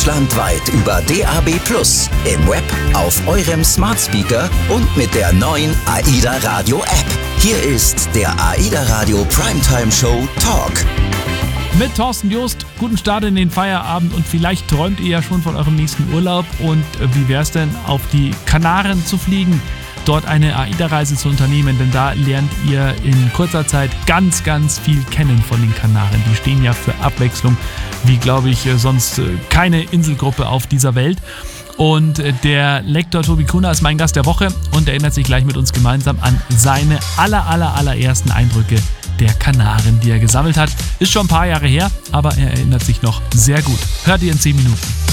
deutschlandweit über DAB+, im Web, auf eurem Smart Speaker und mit der neuen AIDA Radio App. Hier ist der AIDA Radio Primetime Show Talk. Mit Thorsten Jost, guten Start in den Feierabend und vielleicht träumt ihr ja schon von eurem nächsten Urlaub und wie wäre es denn, auf die Kanaren zu fliegen, dort eine AIDA-Reise zu unternehmen, denn da lernt ihr in kurzer Zeit ganz, ganz viel kennen von den Kanaren. Die stehen ja für Abwechslung, wie glaube ich sonst keine Inselgruppe auf dieser Welt. Und der Lektor Tobi Kuhner ist mein Gast der Woche und erinnert sich gleich mit uns gemeinsam an seine allerersten Eindrücke der Kanaren, die er gesammelt hat. Ist schon ein paar Jahre her, aber er erinnert sich noch sehr gut. Hört ihr in 10 Minuten.